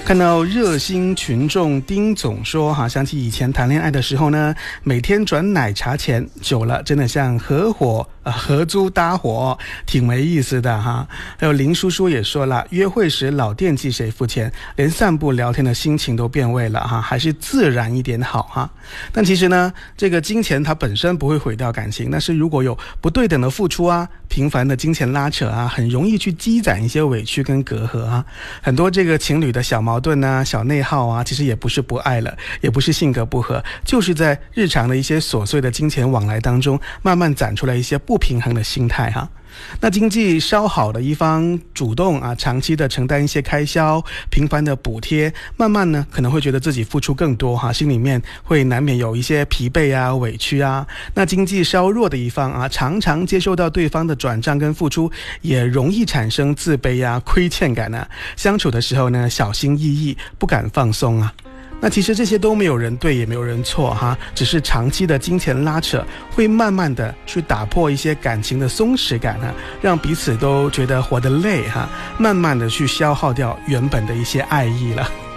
看到热心群众丁总说想起以前谈恋爱的时候呢，每天转奶茶钱，久了真的像合租搭伙，挺没意思的哈。还有林叔叔也说了，约会时老惦记谁付钱，连散步聊天的心情都变味了哈，还是自然一点好哈。但其实呢，这个金钱它本身不会毁掉感情，但是如果有不对等的付出啊，频繁的金钱拉扯啊，很容易去积攒一些委屈跟隔阂啊。很多这个情侣的小矛盾啊、小内耗啊，其实也不是不爱了，也不是性格不合，就是在日常的一些琐碎的金钱往来当中，慢慢攒出来一些不平衡的心态哈。那经济稍好的一方主动长期的承担一些开销，频繁的补贴，慢慢呢可能会觉得自己付出更多心里面会难免有一些疲惫啊、委屈啊。那经济稍弱的一方常常接受到对方的转账跟付出，也容易产生自卑啊、亏欠感啊。相处的时候呢，小心翼翼，不敢放松啊。那其实这些都没有人对也没有人错哈，只是长期的金钱拉扯会慢慢的去打破一些感情的松弛感让彼此都觉得活得累慢慢的去消耗掉原本的一些爱意了。